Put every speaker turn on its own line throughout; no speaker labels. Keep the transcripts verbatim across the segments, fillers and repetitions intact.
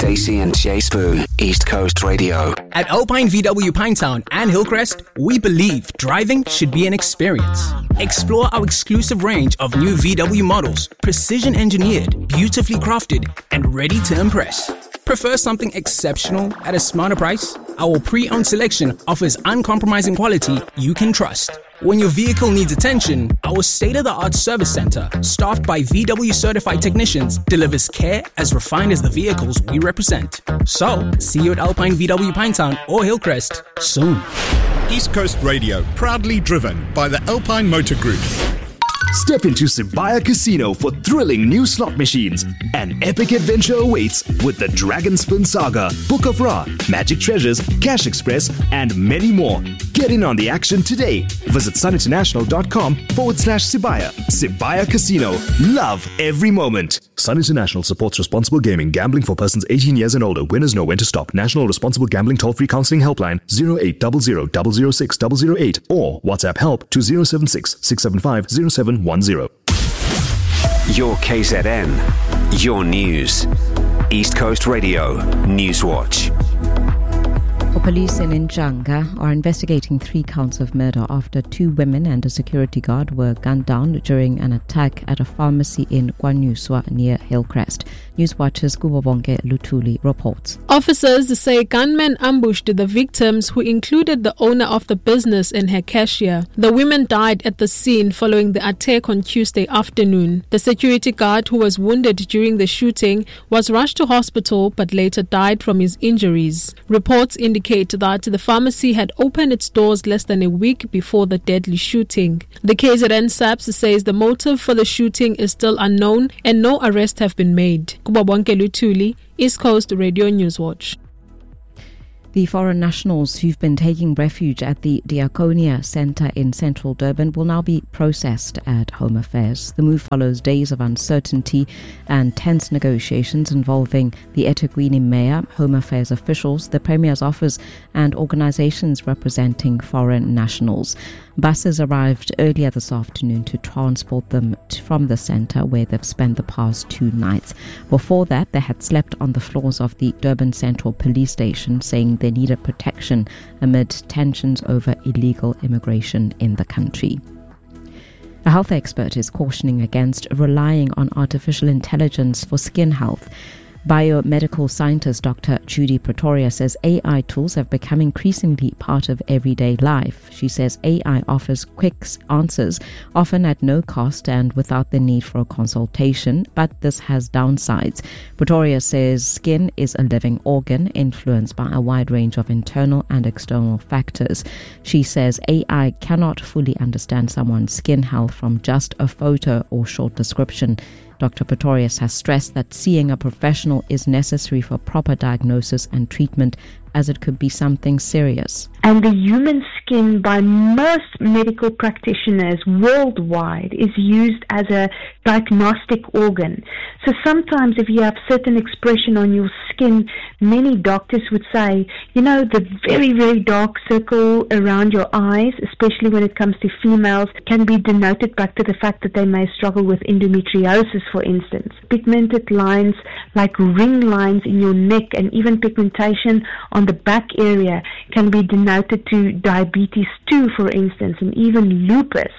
Stacey and Jay Spoo, East Coast Radio.
At Alpine V W Pinetown and Hillcrest, we believe driving should be an experience. Explore our exclusive range of new V W models, precision engineered, beautifully crafted, and ready to impress. Prefer something exceptional at a smarter price? Our pre-owned selection offers uncompromising quality you can trust. When your vehicle needs attention, our state-of-the-art service center, staffed by V W certified technicians, delivers care as refined as the vehicles we represent. So, see you at Alpine V W Pinetown or Hillcrest soon.
East Coast Radio, proudly driven by the Alpine Motor Group.
Step into Sibaya Casino for thrilling new slot machines. An epic adventure awaits with the Dragon Spin Saga, Book of Ra, Magic Treasures, Cash Express, and many more. Get in on the action today. Visit suninternational.com forward slash Sibaya. Sibaya Casino. Love every moment. Sun International supports responsible gaming. Gambling for persons eighteen years and older. Winners know when to stop. National Responsible Gambling Toll-Free Counseling Helpline zero eight zero zero zero zero six zero zero eight or WhatsApp help to zero seven six six seven five zero seven one zero.
Your K Z N. Your news. East Coast Radio. Newswatch.
Police in Njanga are investigating three counts of murder after two women and a security guard were gunned down during an attack at a pharmacy in KwaNyuswa near Hillcrest. Newswatch's Kubabonke Lutuli reports.
Officers say gunmen ambushed the victims, who included the owner of the business and her cashier. The women died at the scene following the attack on Tuesday afternoon. The security guard, who was wounded during the shooting, was rushed to hospital but later died from his injuries. Reports indicate that the pharmacy had opened its doors less than a week before the deadly shooting. The K Z N SAPS says the motive for the shooting is still unknown and no arrests have been made. Kubabonke Lutuli, East Coast Radio Newswatch.
The foreign nationals who've been taking refuge at the Diakonia Centre in central Durban will now be processed at Home Affairs. The move follows days of uncertainty and tense negotiations involving the eThekwini mayor, Home Affairs officials, the Premier's office and organisations representing foreign nationals. Buses arrived earlier this afternoon to transport them t- from the centre where they've spent the past two nights. Before that, they had slept on the floors of the Durban Central Police Station, saying they needed protection amid tensions over illegal immigration in the country. A health expert is cautioning against relying on artificial intelligence for skin health. Biomedical scientist Doctor Judy Pretoria says A I tools have become increasingly part of everyday life. She says A I offers quick answers, often at no cost and without the need for a consultation, but this has downsides. Pretoria says skin is a living organ influenced by a wide range of internal and external factors. She says A I cannot fully understand someone's skin health from just a photo or short description. Doctor Pretorius has stressed that seeing a professional is necessary for proper diagnosis and treatment, as it could be something serious.
And the human skin by most medical practitioners worldwide is used as a diagnostic organ. So sometimes if you have certain expression on your skin, many doctors would say, you know, the very, very dark circle around your eyes, especially when it comes to females, can be denoted back to the fact that they may struggle with endometriosis, for instance. Pigmented lines like ring lines in your neck and even pigmentation on the back area can be denoted to diabetes two, for instance, and even lupus.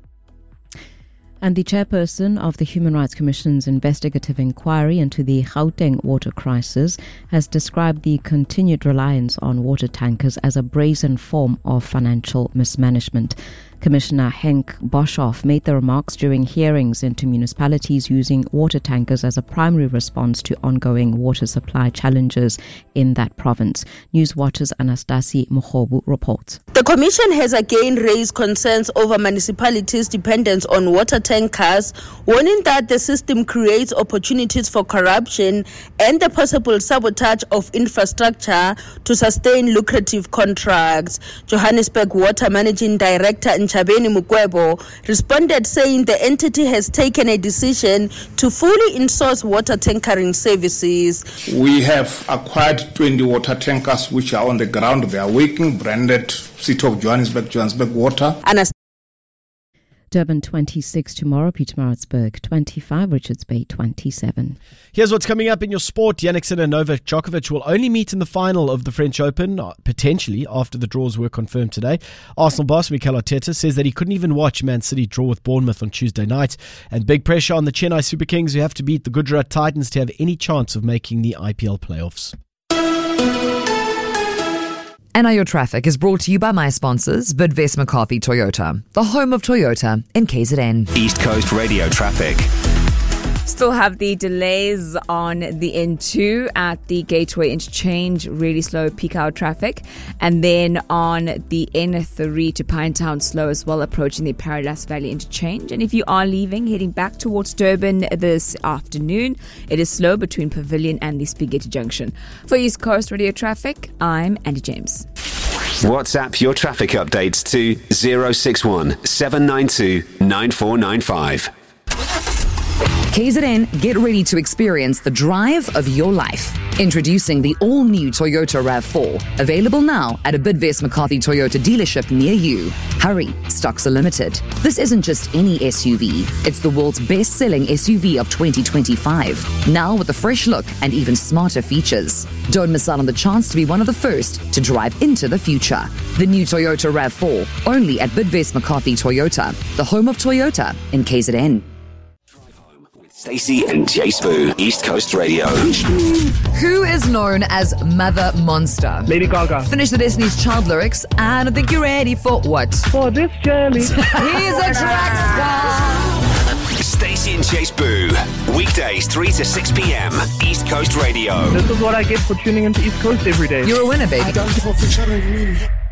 And the chairperson of the Human Rights Commission's investigative inquiry into the Gauteng water crisis has described the continued reliance on water tankers as a brazen form of financial mismanagement. Commissioner Henk Boshoff made the remarks during hearings into municipalities using water tankers as a primary response to ongoing water supply challenges in that province. Newswatch's Anastasi Mukhobu reports.
The Commission has again raised concerns over municipalities' dependence on water tankers, warning that the system creates opportunities for corruption and the possible sabotage of infrastructure to sustain lucrative contracts. Johannesburg Water Managing Director Chabeni Mukwebo responded saying the entity has taken a decision to fully insource water tankering services.
We have acquired twenty water tankers which are on the ground. They are working, branded City of Johannesburg, Johannesburg Water.
Anas-
Durban twenty-six tomorrow, Pietermaritzburg twenty-five, Richards Bay twenty-seven.
Here's what's coming up in your sport. Jannik Sinner and Novak Djokovic will only meet in the final of the French Open, potentially, after the draws were confirmed today. Arsenal boss Mikel Arteta says that he couldn't even watch Man City draw with Bournemouth on Tuesday night. And big pressure on the Chennai Super Kings, who have to beat the Gujarat Titans to have any chance of making the I P L playoffs.
And now your traffic is brought to you by my sponsors, Bidvest McCarthy Toyota, the home of Toyota in K Z N.
East Coast Radio traffic.
Still have the delays on the N two at the Gateway Interchange, really slow peak hour traffic. And then on the N three to Pinetown, slow as well, approaching the Paradise Valley Interchange. And if you are leaving, heading back towards Durban this afternoon, it is slow between Pavilion and the Spaghetti Junction. For East Coast Radio traffic, I'm Andy James.
WhatsApp your traffic updates to zero six one seven nine two nine four nine five.
K Z N, get ready to experience the drive of your life. Introducing the all-new Toyota RAV four. Available now at a Bidvest McCarthy Toyota dealership near you. Hurry, stocks are limited. This isn't just any S U V. It's the world's best-selling S U V of twenty twenty-five. Now with a fresh look and even smarter features. Don't miss out on the chance to be one of the first to drive into the future. The new Toyota RAV four, only at Bidvest McCarthy Toyota, the home of Toyota in K Z N.
Stacey and Jay Spoo, East Coast Radio.
Who is known as Mother Monster?
Lady Gaga.
Finish the Destiny's Child lyrics, and I think you're ready for what?
For this journey.
He's a track star.
Stacey and Jay Spoo, weekdays three to six p.m. East Coast Radio.
This is what I get for tuning into East Coast every day.
You're a winner, baby.
I don't give a fuck.